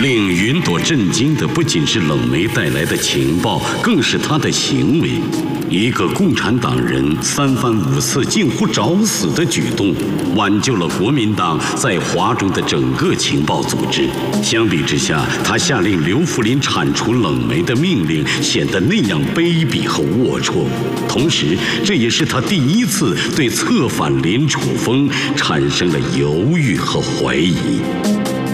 令云朵震惊的不仅是冷梅带来的情报，更是他的行为。一个共产党人3番5次近乎找死的举动，挽救了国民党在华中的整个情报组织。相比之下，他下令刘福林铲除冷梅的命令显得那样卑鄙和龌龊。同时，这也是他第一次对策反林楚风产生了犹豫和怀疑。